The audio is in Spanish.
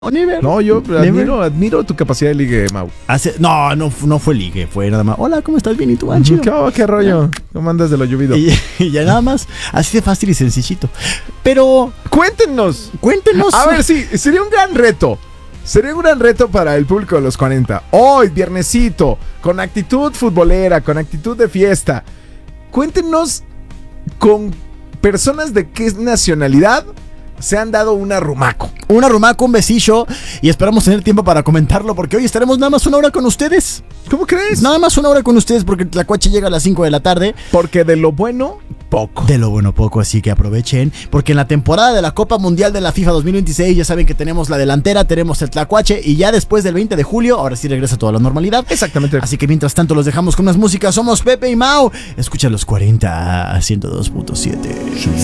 Never. No, yo Never. admiro tu capacidad de ligue, Mau. No fue ligue, fue nada más. Hola, ¿cómo estás? Bien, ¿y tú, Ancho? ¿Qué rollo? ¿Cómo andas de lo llovido? Y ya nada más, así de fácil y sencillito. Pero Cuéntenos. cuéntenos. A ver, sí, sería un gran reto. Sería un gran reto para el público de los 40. Hoy, viernesito, con actitud futbolera, con actitud de fiesta. Cuéntenos con personas de qué nacionalidad se han dado un arrumaco. Un arrumaco, un besillo. Y esperamos tener tiempo para comentarlo, porque hoy estaremos nada más una hora con ustedes. ¿Cómo crees? Nada más una hora con ustedes, porque el Tlacuache llega a las 5 de la tarde. Porque de lo bueno, poco. De lo bueno poco, así que aprovechen. Porque en la temporada de la Copa Mundial de la FIFA 2026 ya saben que tenemos la delantera, tenemos el Tlacuache. Y ya después del 20 de julio, ahora sí regresa toda la normalidad. Exactamente. Así que mientras tanto los dejamos con unas músicas. Somos Pepe y Mau. Escucha los 40 a 102.7.